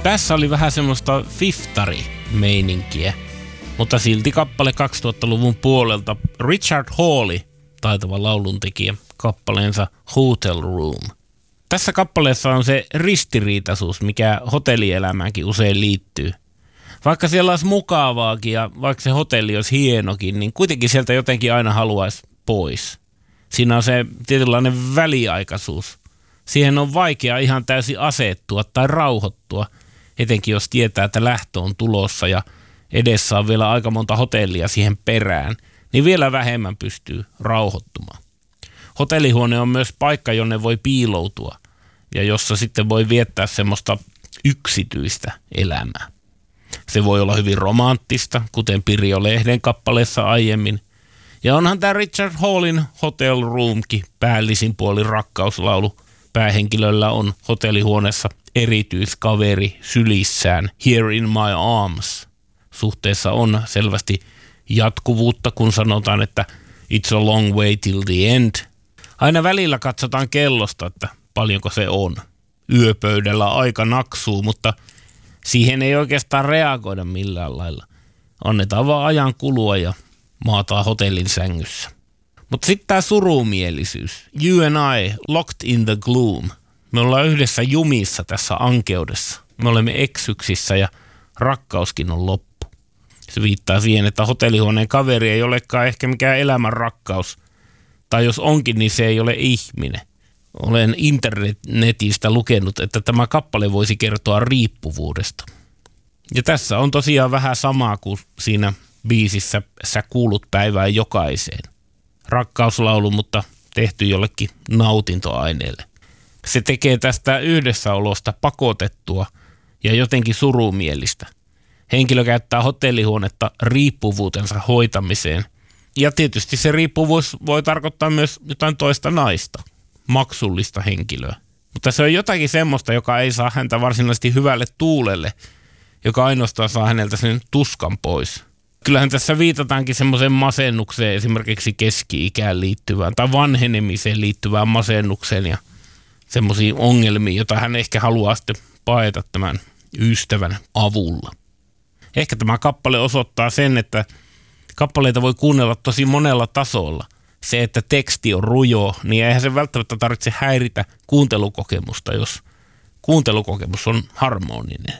Tässä oli vähän semmoista fiftari-meininkiä, mutta silti kappale 2000-luvun puolelta Richard Hawley, taitava lauluntekijä, kappaleensa Hotel Room. Tässä kappaleessa on se ristiriitaisuus, mikä hotellielämäänkin usein liittyy. Vaikka siellä olisi mukavaakin ja vaikka se hotelli olisi hienokin, niin kuitenkin sieltä jotenkin aina haluaisi pois. Siinä on se tietynlainen väliaikaisuus. Siihen on vaikea ihan täysin asettua tai rauhoittua, etenkin jos tietää, että lähtö on tulossa ja edessä on vielä aika monta hotellia siihen perään, niin vielä vähemmän pystyy rauhoittumaan. Hotellihuone on myös paikka, jonne voi piiloutua ja jossa sitten voi viettää semmoista yksityistä elämää. Se voi olla hyvin romanttista, kuten Pirjo Lehden kappaleessa aiemmin. Ja onhan tämä Richard Hawleyn Hotel Roomkin päällisin puolin rakkauslaulu. Päähenkilöllä on hotellihuoneessa erityiskaveri sylissään, Here in my arms. Suhteessa on selvästi jatkuvuutta, kun sanotaan, että it's a long way till the end. Aina välillä katsotaan kellosta, että paljonko se on. Yöpöydällä aika naksuu, mutta siihen ei oikeastaan reagoida millään lailla. Annetaan vaan ajan kulua ja maataan hotellin sängyssä. Mutta sitten tämä surumielisyys. You and I, locked in the gloom. Me ollaan yhdessä jumissa tässä ankeudessa. Me olemme eksyksissä ja rakkauskin on loppu. Se viittaa siihen, että hotellihuoneen kaveri ei olekaan ehkä mikään elämän rakkaus. Tai jos onkin, niin se ei ole ihminen. Olen internetistä lukenut, että tämä kappale voisi kertoa riippuvuudesta. Ja tässä on tosiaan vähän samaa kuin siinä biisissä Sä kuulut päivään jokaiseen. Rakkauslaulu, mutta tehty jollekin nautintoaineelle. Se tekee tästä yhdessäolosta pakotettua ja jotenkin surumielistä. Henkilö käyttää hotellihuonetta riippuvuutensa hoitamiseen. Ja tietysti se riippuvuus voi tarkoittaa myös jotain toista naista, maksullista henkilöä. Mutta se on jotakin semmoista, joka ei saa häntä varsinaisesti hyvälle tuulelle, joka ainoastaan saa häneltä sen tuskan pois. Kyllähän tässä viitataankin semmoiseen masennukseen, esimerkiksi keski-ikään liittyvään tai vanhenemiseen liittyvään masennukseen ja semmoisiin ongelmiin, joita hän ehkä haluaa sitten paeta tämän ystävän avulla. Ehkä tämä kappale osoittaa sen, että kappaleita voi kuunnella tosi monella tasolla. Se, että teksti on rujo, niin eihän se välttämättä tarvitse häiritä kuuntelukokemusta, jos kuuntelukokemus on harmoninen.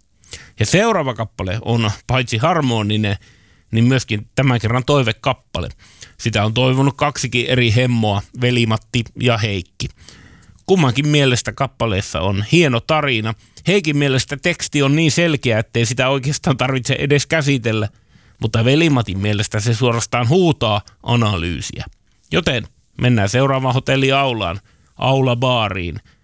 Ja seuraava kappale on paitsi harmoninen, niin myöskin tämän kerran toivekappale. Sitä on toivonut kaksikin eri hemmoa, Veli-Matti ja Heikki. Kummankin mielestä kappaleessa on hieno tarina. Heikin mielestä teksti on niin selkeä, ettei sitä oikeastaan tarvitse edes käsitellä, mutta Veli-Matin mielestä se suorastaan huutaa analyysiä. Joten mennään seuraavaan hotelliaulaan, aulabaariin,